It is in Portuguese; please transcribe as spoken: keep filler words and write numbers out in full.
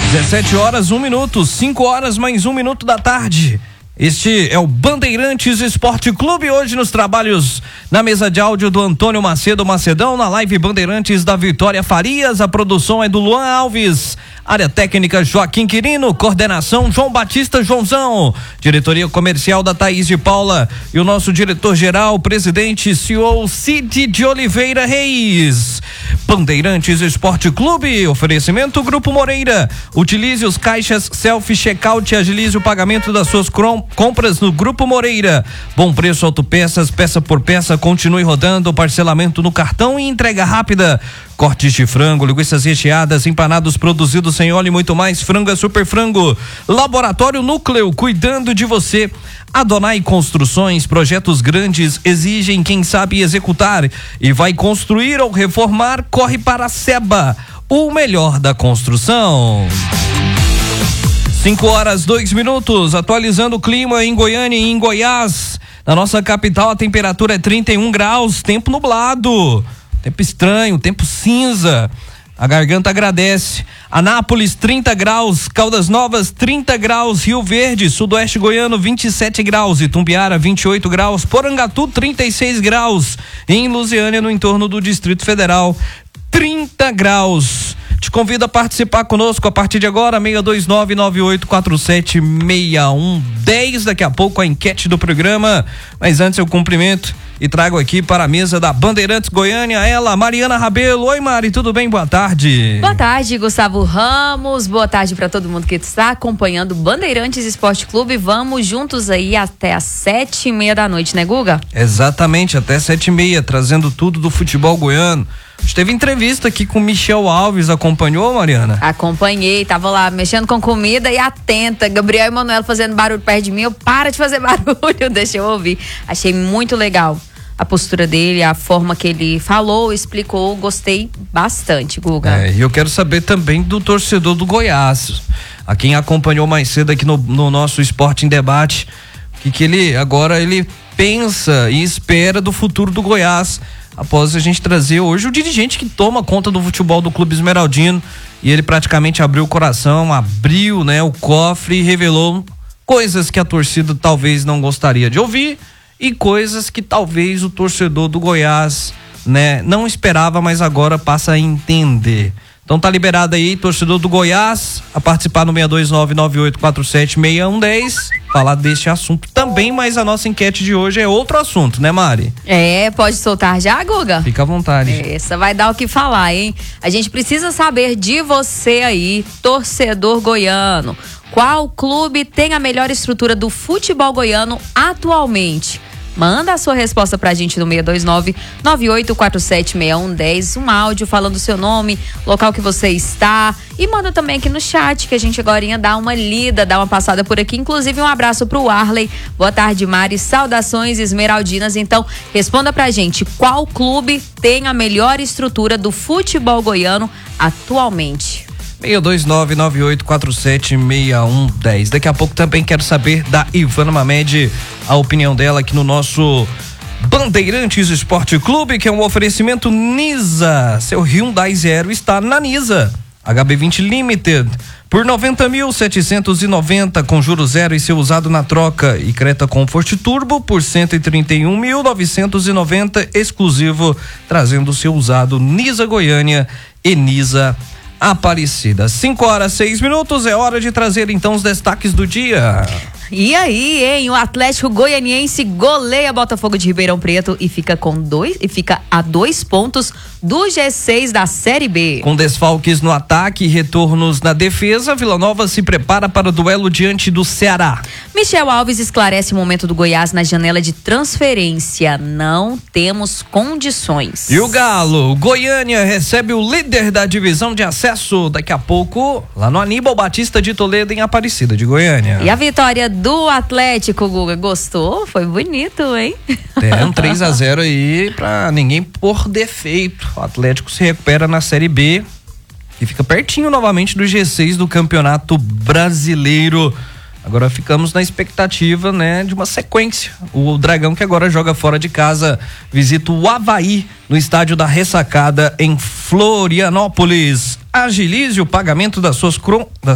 dezessete horas, um minuto, cinco horas mais um minuto da tarde. Este é o Bandeirantes Esporte Clube, hoje nos trabalhos na mesa de áudio do Antônio Macedo Macedão, na live Bandeirantes da Vitória Farias, a produção é do Luan Alves, área técnica Joaquim Quirino, coordenação João Batista Joãozão, diretoria comercial da Thaís de Paula e o nosso diretor-geral, presidente C E O Cid de Oliveira Reis. Bandeirantes Esporte Clube, oferecimento Grupo Moreira, utilize os caixas self-checkout e agilize o pagamento das suas crom compras no Grupo Moreira. Bom preço, autopeças, peça por peça, continue rodando, parcelamento no cartão e entrega rápida. Cortes de frango, linguiças recheadas, empanados produzidos sem óleo e muito mais. Frango é Super Frango. Laboratório Núcleo, cuidando de você. Adonai Construções, projetos grandes exigem quem sabe executar e vai construir ou reformar, corre para a Seba, o melhor da construção. cinco horas, dois minutos, atualizando o clima em Goiânia e em Goiás. Na nossa capital a temperatura é trinta e um graus, tempo nublado, tempo estranho, tempo cinza. A garganta agradece. Anápolis trinta graus, Caldas Novas trinta graus, Rio Verde, Sudoeste Goiano vinte e sete graus, Itumbiara vinte e oito graus, Porangatu trinta e seis graus, em Lusiânia no entorno do Distrito Federal trinta graus. Te convido a participar conosco a partir de agora, seis dois nove, nove oito quatro sete, seis um um zero. Daqui a pouco a enquete do programa, mas antes eu cumprimento e trago aqui para a mesa da Bandeirantes Goiânia ela, Mariana Rabelo. Oi, Mari, tudo bem? Boa tarde. Boa tarde, Gustavo Ramos. Boa tarde para todo mundo que está acompanhando Bandeirantes Esporte Clube. Vamos juntos aí até às sete e meia da noite, né, Guga? Exatamente, até sete e meia, trazendo tudo do futebol goiano. A gente teve entrevista aqui com o Michel Alves, acompanhou, Mariana? Acompanhei, tava lá mexendo com comida e atenta, Gabriel e Manuel fazendo barulho perto de mim, eu para de fazer barulho, deixa eu ouvir. Achei muito legal a postura dele, a forma que ele falou, explicou, gostei bastante, Guga. É, e eu quero saber também do torcedor do Goiás, a quem acompanhou mais cedo aqui no, no nosso Esporte em Debate, que, que ele agora ele pensa e espera do futuro do Goiás, após a gente trazer hoje o dirigente que toma conta do futebol do Clube Esmeraldino, e ele praticamente abriu o coração, abriu, né, o cofre e revelou coisas que a torcida talvez não gostaria de ouvir e coisas que talvez o torcedor do Goiás, né, não esperava, mas agora passa a entender. Então tá liberado aí, torcedor do Goiás, a participar no seis dois nove, nove oito quatro sete, seis um um zero, falar deste assunto também, mas a nossa enquete de hoje é outro assunto, né, Mari? É, pode soltar já, Guga? Fica à vontade. Essa vai dar o que falar, hein? A gente precisa saber de você aí, torcedor goiano. Qual clube tem a melhor estrutura do futebol goiano atualmente? Manda a sua resposta pra gente no seis dois nove, nove oito quatro sete, seis um um zero, um áudio falando o seu nome, local que você está, e manda também aqui no chat que a gente agora dá uma lida, dá uma passada por aqui, inclusive um abraço pro Arley. Boa tarde, Mari, saudações esmeraldinas. Então responda pra gente, qual clube tem a melhor estrutura do futebol goiano atualmente? seis dois nove, nove oito quatro sete, seis um um zero. Daqui a pouco também quero saber da Ivana Mamed, a opinião dela aqui no nosso Bandeirantes Esporte Clube, que é um oferecimento Nisa. Seu Hyundai Zero está na Nisa. H B vinte Limited por noventa mil setecentos e noventa com juros zero e seu usado na troca, e Creta Comfort Turbo por cento e trinta e um mil novecentos e noventa exclusivo, trazendo seu usado Nisa Goiânia e Nisa Aparecida. cinco horas, seis minutos, é hora de trazer então os destaques do dia. E aí, hein? O Atlético Goianiense goleia Botafogo de Ribeirão Preto e fica com dois e fica a dois pontos do G seis da Série B. Com desfalques no ataque e retornos na defesa, Vila Nova se prepara para o duelo diante do Ceará. Michel Alves esclarece o momento do Goiás na janela de transferência. Não temos condições. E o Galo, Goiânia recebe o líder da divisão de acesso daqui a pouco, lá no Aníbal Batista de Toledo, em Aparecida de Goiânia. E a vitória do Atlético, Guga, gostou? Foi bonito, hein? É um três a zero aí pra ninguém por defeito. O Atlético se recupera na Série B e fica pertinho novamente do G seis do Campeonato Brasileiro. Agora ficamos na expectativa, né, de uma sequência. O Dragão, que agora joga fora de casa, visita o Avaí no estádio da Ressacada em Florianópolis. Agilize o pagamento das suas,